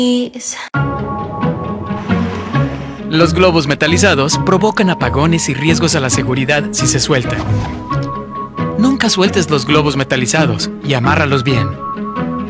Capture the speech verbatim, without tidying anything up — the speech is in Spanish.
Los globos metalizados provocan apagones y riesgos a la seguridad si se sueltan. Nunca sueltes los globos metalizados y amárralos bien.